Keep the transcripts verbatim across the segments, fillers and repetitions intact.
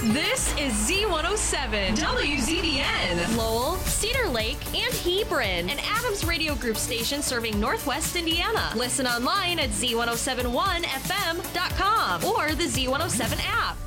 This is Z one oh seven, W Z B N. Lowell, Cedar Lake, and Hebron. An Adams Radio Group station serving Northwest Indiana. Listen online at Z one oh seven one F M dot com or the Z one oh seven app.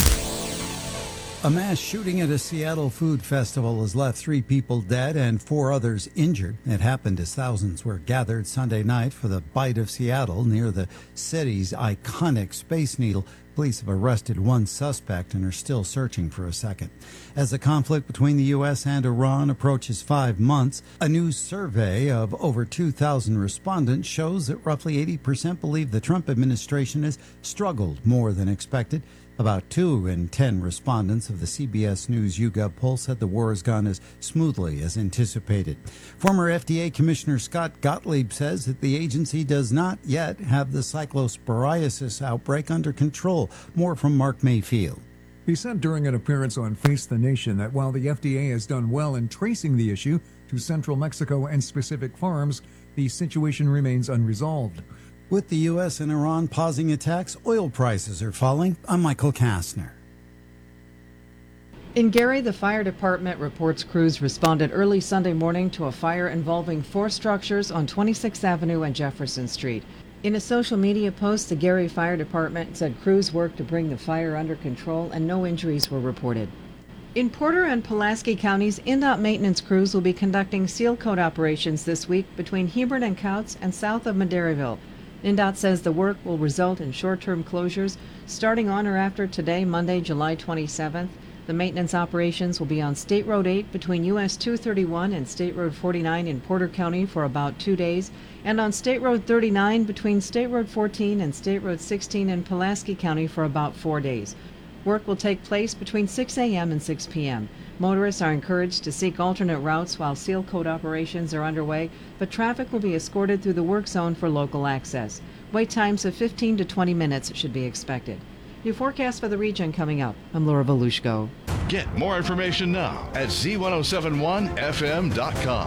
A mass shooting at a Seattle food festival has left three people dead and four others injured. It happened as thousands were gathered Sunday night for the Bite of Seattle near the city's iconic Space Needle. Police have arrested one suspect and are still searching for a second. As the conflict between the U S and Iran approaches five months, a new survey of over two thousand respondents shows that roughly eighty percent believe the Trump administration has struggled more than expected. About two in ten respondents of the C B S News YouGov poll said the war has gone as smoothly as anticipated. Former F D A Commissioner Scott Gottlieb says that the agency does not yet have the cyclosporiasis outbreak under control. More from Mark Mayfield. He said during an appearance on Face the Nation that while the F D A has done well in tracing the issue to central Mexico and specific farms, the situation remains unresolved. With the U S and Iran pausing attacks, oil prices are falling. I'm Michael Kastner. In Gary, the fire department reports crews responded early Sunday morning to a fire involving four structures on twenty-sixth Avenue and Jefferson Street. In a social media post, the Gary Fire Department said crews worked to bring the fire under control and no injuries were reported. In Porter and Pulaski counties, I N D O T maintenance crews will be conducting seal coat operations this week between Hebron and Couts and south of Madeiraville. I N D O T says the work will result in short-term closures starting on or after today, Monday, July twenty-seventh. The maintenance operations will be on State Road eight between U S two thirty-one and State Road forty-nine in Porter County for about two days, and on State Road thirty-nine between State Road fourteen and State Road sixteen in Pulaski County for about four days. Work will take place between six a.m. and six p.m. Motorists are encouraged to seek alternate routes while seal coat operations are underway, but traffic will be escorted through the work zone for local access. Wait times of fifteen to twenty minutes should be expected. New forecast for the region coming up. I'm Laura Belushko. Get more information now at Z ten seventy-one F M dot com.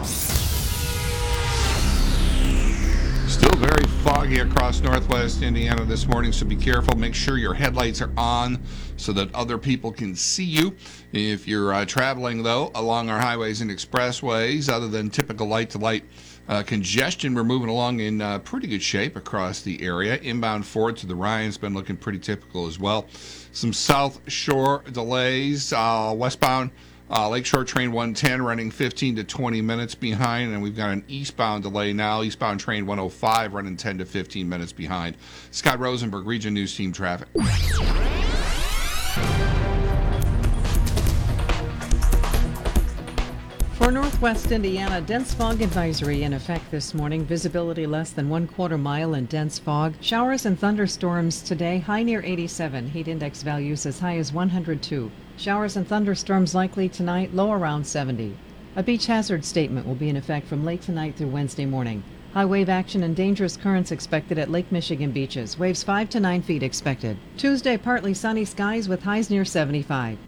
Still very foggy across northwest Indiana this morning, so be careful. Make sure your headlights are on so that other people can see you. If you're uh, traveling, though, along our highways and expressways, other than typical light-to-light uh, congestion, we're moving along in uh, pretty good shape across the area. Inbound Ford to the Ryan's been looking pretty typical as well. Some South Shore delays, uh, westbound Uh, Lakeshore Train one ten running fifteen to twenty minutes behind, and we've got an eastbound delay now. Eastbound Train one oh five running ten to fifteen minutes behind. Scott Rosenberg, Region News Team Traffic. For Northwest Indiana, dense fog advisory in effect this morning. Visibility less than one quarter mile in dense fog. Showers and thunderstorms today, high near eighty-seven. Heat index values as high as one hundred two. Showers and thunderstorms likely tonight, low around seventy. A beach hazard statement will be in effect from late tonight through Wednesday morning. High wave action and dangerous currents expected at Lake Michigan beaches. Waves five to nine feet expected. Tuesday, partly sunny skies with highs near seventy-five.